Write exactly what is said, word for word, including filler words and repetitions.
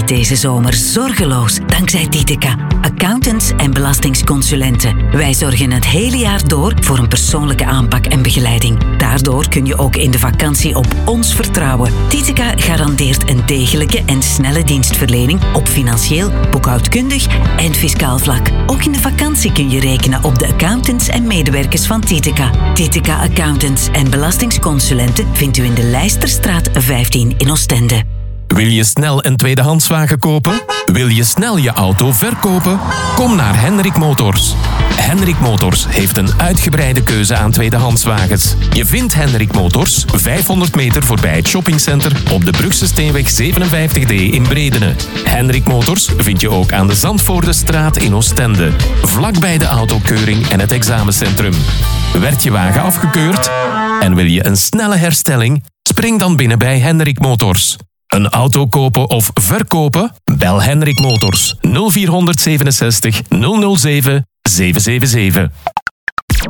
deze zomer zorgeloos dankzij Titeka, accountants en belastingsconsulenten. Wij zorgen het hele jaar door voor een persoonlijke aanpak en begeleiding. Daardoor kun je ook in de vakantie op ons vertrouwen. Titeka garandeert een degelijke en snelle dienstverlening op financieel, boekhoudkundig en fiscaal vlak. Ook in de vakantie kun je rekenen op de accountants en medewerkers van Titeka. Titeka Accountants en belastingsconsulenten vindt u in de Lijsterstraat vijftien in Oostende. Wil je snel een tweedehandswagen kopen? Wil je snel je auto verkopen? Kom naar Hendrik Motors. Hendrik Motors heeft een uitgebreide keuze aan tweedehandswagens. Je vindt Hendrik Motors vijfhonderd meter voorbij het shoppingcenter op de Brugse Steenweg zevenenvijftig D in Bredene. Hendrik Motors vind je ook aan de Zandvoordestraat in Oostende, vlakbij de autokeuring en het examencentrum. Werd je wagen afgekeurd? En wil je een snelle herstelling? Spring dan binnen bij Hendrik Motors. Een auto kopen of verkopen? Bel Hendrik Motors nul vier zevenenzestig nul nul zeven zeven zeven zeven.